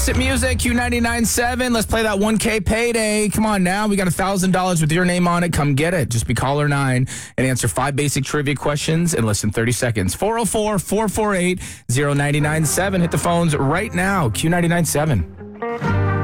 Innocent Music, Q99.7. Let's play that 1K payday. Come on now. We got $1,000 with your name on it. Come get it. Just be caller 9 and answer 5 basic trivia questions in less than 30 seconds. 404-448-0997. Hit the phones right now. Q99.7.